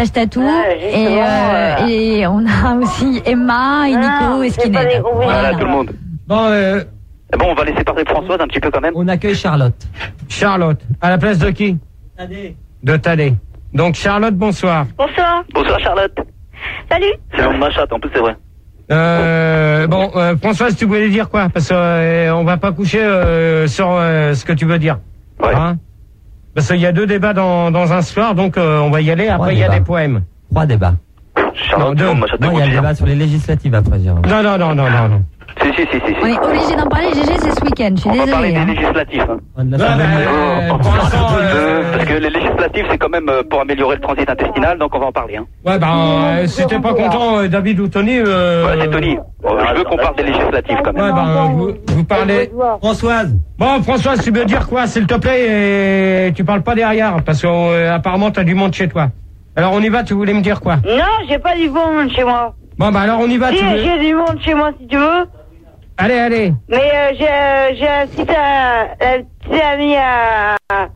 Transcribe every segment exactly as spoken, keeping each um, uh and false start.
Tatou. Ouais, et, euh, euh... et on a aussi Emma, et Nico non, et Skinhead. Voilà, voilà tout le monde. Bon, euh... bon, on va laisser parler Françoise un petit peu quand même. On accueille Charlotte. Charlotte, à la place de qui? Tadé. De Tadé. Donc Charlotte, bonsoir. Bonsoir. Bonsoir Charlotte. Salut. C'est le nom de ma chatte, en plus c'est vrai. Euh, bon, euh, Françoise, tu voulais dire quoi? Parce que euh, on va pas coucher euh, sur euh, ce que tu veux dire. Ouais. Hein? Parce qu'il y a deux débats dans, dans un soir, donc euh, on va y aller. Après, il y a des poèmes. Trois débats. Charlotte, non, non, ma chatte de Non, il y a le débat sur les législatives après, Jérôme. Non, non, non, non, non, non. Si, si, si, si. On est obligé d'en parler, G G, c'est ce week-end. Je suis On va parler désolée. des Hein. législatives. Hein. On Non, bah, euh, pour l'instant, euh, Parce que les législatives, c'est quand même euh, pour améliorer le transit intestinal, donc on va en parler. Hein. Ouais, ben, euh, si t'es pas content, euh, David ou Tony... Euh, Ouais, c'est Tony. Bon, je veux qu'on parle des législatives quand même. Ouais, ben, vous, vous parlez... Françoise. Bon, Françoise, tu veux dire quoi, s'il te plaît, et tu parles pas derrière, parce que euh, apparemment t'as du monde chez toi. Alors on y va, tu voulais me dire quoi? Non, j'ai pas du monde chez moi. Bon, bah alors on y va, Si, tu veux... j'ai du monde chez moi si tu veux. Allez, allez. Mais euh, j'ai euh, j'ai un petit, euh, un petit ami à,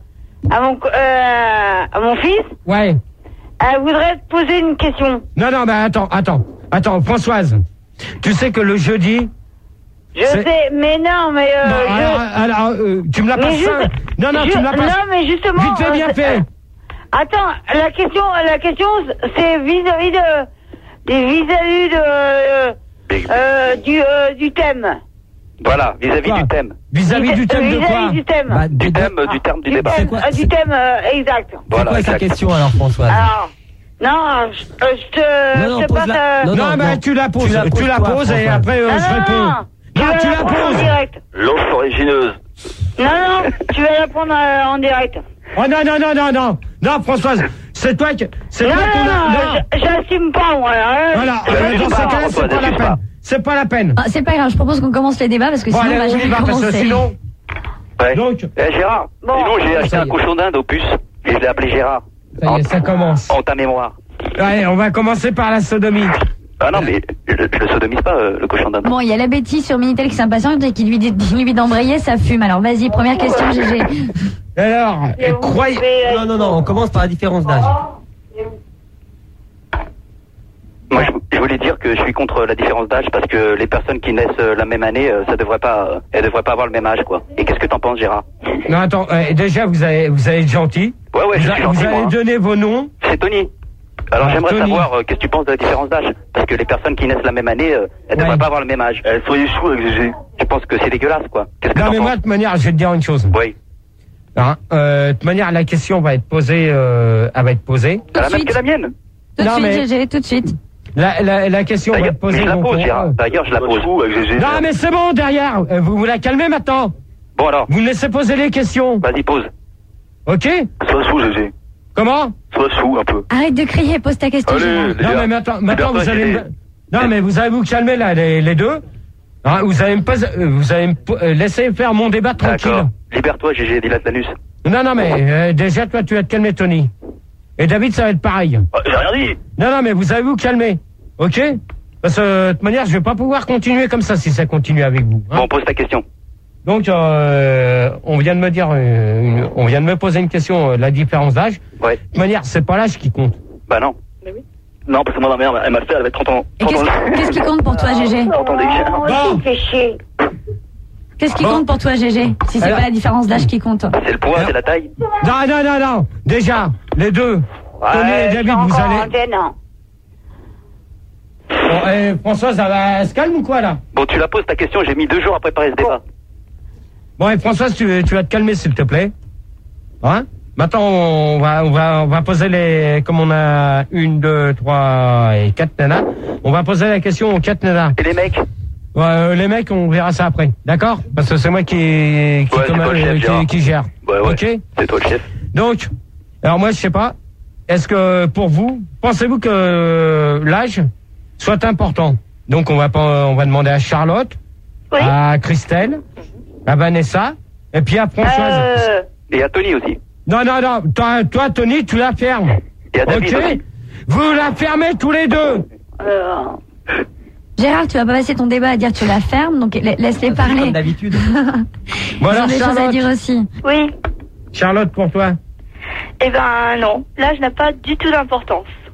à, mon, euh, à mon fils. Ouais. Elle voudrait te poser une question. Non, non, bah attends, attends, attends, Françoise. Tu sais que le jeudi... Je sais, mais non, mais... Euh, bon, je... alors, alors euh, tu me l'as pas juste... simple. Non, non, je... tu me l'as pas... Non, mais justement... Vite fait, bien euh, fait. Attends, la question, la question, c'est vis-à-vis de... vis-à-vis de... Euh, euh, du, euh, du thème. Voilà, vis-à-vis Quoi? du thème. Vis-à-vis du thème de quoi? Vis-à-vis du thème. Bah, Du thème, euh, du terme du Du débat. thème, quoi, euh, du c'est- thème euh, exact. C'est Voilà, quoi sa exact. question alors, Françoise? Alors, non, je, euh, je te... Non, non, je te pose passe... la- euh, non, Non, non, bah non. tu la poses, Tu la tu poses la toi, poses et Françoise. après euh, non, je non, réponds. non, tu Non, vas tu la la prendre en poses. direct. L'offre origineuse. Non, non, tu vas la prendre euh, en direct. Oh non, non, non, non, non. Non, Françoise, c'est toi qui... C'est Non, toi qu'on non, a... non, je- j'assume pas, moi. Hein. Voilà, Ouais, euh, dans je ce sais pas, cas-là, c'est Françoise, pas la je sais peine. pas. C'est pas la peine. Ah, c'est pas grave, je propose qu'on commence les débats parce que Bon, sinon allez, on va on y jamais va, parce que commencer. sinon... Ouais. Donc, Eh, Gérard, Bon. sinon j'ai acheté Ça y un est. cochon d'Inde au puce et je l'ai appelé Gérard. ça y est, ça commence. En ta mémoire. Allez, on va commencer par la sodomie. Ah non, mais je, je le sodomise pas, euh, le cochon d'Inde. Bon, il y a la Betty sur Minitel qui s'impatiente et qui lui dit, dit lui d'embrayer, ça fume. Alors vas-y, première question, G G. Alors, Et vous croyez... pouvez, euh, Non, non, non, on commence par la différence d'âge. Moi, je, je voulais dire que je suis contre la différence d'âge parce que les personnes qui naissent euh, la même année, euh, ça devrait pas, euh, elles devraient pas avoir le même âge, quoi. Et qu'est-ce que t'en penses, Gérard? Non, attends, euh, déjà, vous allez, vous allez être gentil. Ouais, ouais, vous, je a- suis vous gentil, allez moi, hein. donner vos noms. C'est Tony. Alors Ah, j'aimerais Tony. savoir euh, qu'est-ce que tu penses de la différence d'âge. Parce que les personnes qui naissent la même année, euh, elles Ouais. devraient pas avoir le même âge. Elles soyez chou avec G G. Je pense que c'est dégueulasse, quoi. Qu'est-ce que Non, t'en mais penses? moi, de toute manière, je vais te dire une chose. Oui. Hein, euh, de toute manière, la question va être posée, euh, elle va être posée. Tout La de même suite, que la mienne. tout de Non, suite, mais- G G, tout de suite. La, la, la question va D'ailleurs, être posée. je la donc, pose, on- Gérard. D'ailleurs, je la pose. Non, mais c'est bon, derrière. Euh, Vous vous la calmez maintenant. Bon alors, Vous me laissez poser les questions. vas-y, pose. Ok? Sois sous, G G. Comment? Sois sous un peu. Arrête de crier, pose ta question, Gérard. Non, mais maintenant, maintenant vous allez me... Non, mais vous allez vous calmer, là, les, les deux. Hein, vous allez me pas, euh, vous allez me po- euh, laisser faire mon débat tranquille. D'accord. Libère-toi, G G, dilate l'anus. Non, non, mais euh, déjà, toi, tu vas te calmer, Tony. Et David, ça va être pareil. Oh, j'ai rien dit. Non, non, mais vous allez vous calmer. Ok? Parce que, de toute manière, je vais pas pouvoir continuer comme ça si ça continue avec vous. Hein. Bon, pose ta question. Donc, euh, on vient de me dire, euh, une- on vient de me poser une question, euh, la différence d'âge. Ouais. De toute manière, c'est pas l'âge qui compte. Bah non. Mais oui. Non, parce que moi, ma mère, elle m'a fait, elle avait trente ans. Et qu'est-ce qui, qu'est-ce qui compte pour toi, G G? Attendez, Oh, Bon. tu fais chier. Qu'est-ce qui Bon. compte pour toi, G G? Si c'est Alors- pas la différence d'âge qui compte. C'est le poids, c'est la taille. Non, non, non, non. Déjà, les deux. Tony et David, vous encore allez. antenne, hein. Bon, eh, Françoise, elle, va- elle se calme ou quoi, là? Bon, tu la poses ta question, j'ai mis deux jours à préparer ce débat. Bon, et Françoise, tu, tu vas te calmer, s'il te plaît. Hein? Maintenant, on va, on va, on va poser les, comme on a une, deux, trois et quatre nanas, on va poser la question aux quatre nanas. Et les mecs? Ouais, euh, les mecs, on verra ça après. D'accord? Parce que c'est moi qui, qui, Ouais, c'est commande- toi le chef, qui- Gérard. qui gère. Ouais, ouais. Ok? C'est toi le chef. Donc, alors moi, je sais pas. Est-ce que, pour vous, pensez-vous que euh, l'âge soit important? Donc, on va pas, on va demander à Charlotte, Oui. à Christelle, à Vanessa, et puis à Françoise. Euh, Et à Tony aussi. Non, non, non. Toi, toi, Tony, tu la fermes. Et à David Ok? aussi. Vous la fermez tous les deux. euh, Gérard, tu vas pas passer ton débat à dire tu la fermes, donc la- laisse-les Comme parler. d'habitude. Bon, Ils ont alors, des choses à Charlotte. dire aussi. oui. Charlotte, pour toi. Eh ben non, l'âge n'a pas du tout d'importance.